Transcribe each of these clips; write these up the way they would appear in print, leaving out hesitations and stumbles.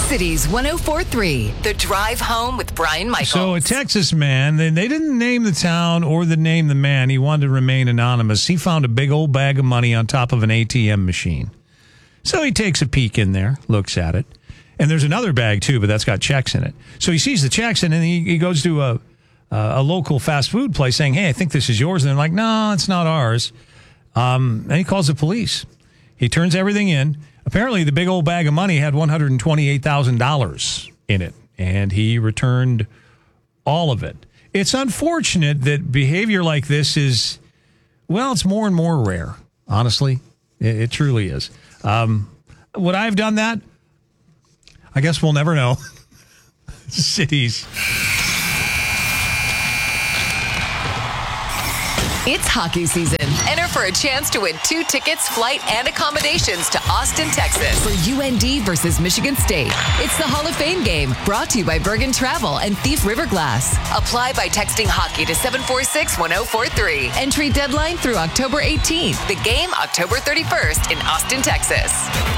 Cities 104.3, The Drive Home with Brian Michaels. So a Texas man, they didn't name the town or name the man. He wanted to remain anonymous. He found a big old bag of money on top of an ATM machine. So he takes a peek in there, looks at it. And there's another bag, too, but that's got checks in it. So he sees the checks, and then he goes to a local fast food place saying, hey, I think this is yours. And they're like, no, it's not ours. And he calls the police. He turns everything in. Apparently, the big old bag of money had $128,000 in it, and he returned all of it. It's unfortunate that behavior like this is, well, it's more and more rare, honestly. It truly is. Would I have done that? I guess we'll never know. Cities. It's hockey season. Enter for a chance to win 2 tickets, flight, and accommodations to Austin, Texas for UND versus Michigan State. It's the Hall of Fame game, brought to you by Bergen Travel and Thief River Glass. Apply by texting hockey to 746-1043. Entry deadline through October 18th. The game October 31st in Austin, Texas.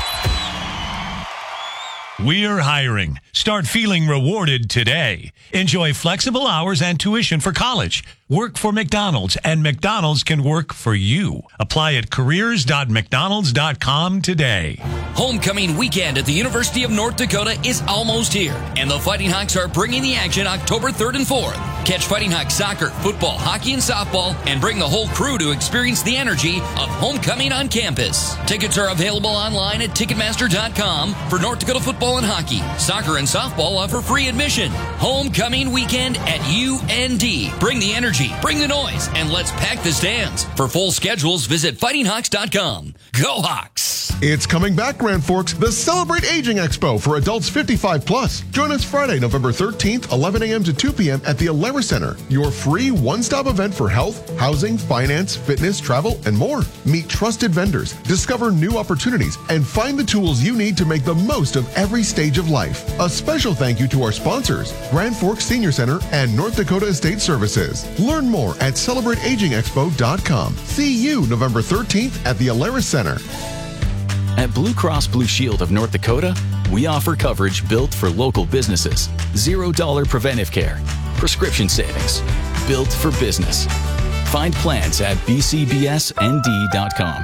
We're hiring. Start feeling rewarded today. Enjoy flexible hours and tuition for college. Work for McDonald's, and McDonald's can work for you. Apply at careers.mcdonalds.com today. Homecoming weekend at the University of North Dakota is almost here, and the Fighting Hawks are bringing the action October 3rd and 4th. Catch Fighting Hawks soccer, football, hockey, and softball, and bring the whole crew to experience the energy of homecoming on campus. Tickets are available online at Ticketmaster.com for North Dakota football and hockey. Soccer and softball offer free admission. Homecoming weekend at UND. Bring the energy, bring the noise, and let's pack the stands. For full schedules, visit FightingHawks.com. Go Hawks! It's coming back, Grand Forks, the Celebrate Aging Expo for adults 55 plus. Join us Friday, November 13th, 11 a.m. to 2 p.m. at the Alara Center, your free one-stop event for health, housing, finance, fitness, travel, and more. Meet trusted vendors, discover new opportunities, and find the tools you need to make the most of every stage of life. A special thank you to our sponsors, Grand Forks Senior Center and North Dakota Estate Services. Learn more at CelebrateAgingExpo.com. See you November 13th at the Alara Center. At Blue Cross Blue Shield of North Dakota, we offer coverage built for local businesses. $0 preventive care, prescription savings, built for business. Find plans at bcbsnd.com.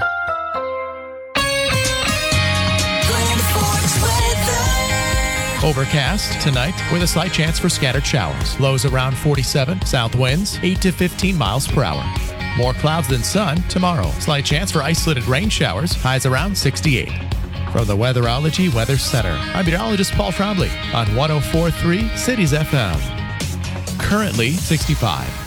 Overcast tonight with a slight chance for scattered showers. Lows around 47, south winds 8 to 15 miles per hour. More clouds than sun tomorrow. Slight chance for isolated rain showers, highs around 68. From the Weatherology Weather Center, I'm meteorologist Paul Trombley on 104.3 Cities FM. Currently 65.